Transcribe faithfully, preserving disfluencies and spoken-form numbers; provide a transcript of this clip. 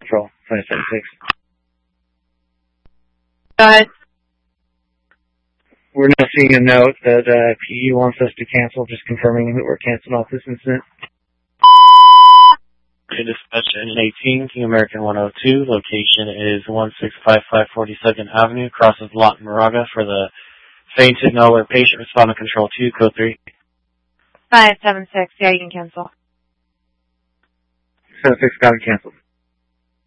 Control, twenty seventy-six. Go ahead. We're now seeing a note that uh, P E wants us to cancel, just confirming that we're canceling off this incident. Okay, dispatch engine eighteen, King American one oh two. Location is one six five five forty-second Avenue, crosses Lot Moraga for the fainted nowhere patient. Respond to Control two, code three. five seven six, yeah, you can cancel. seven six, got it canceled.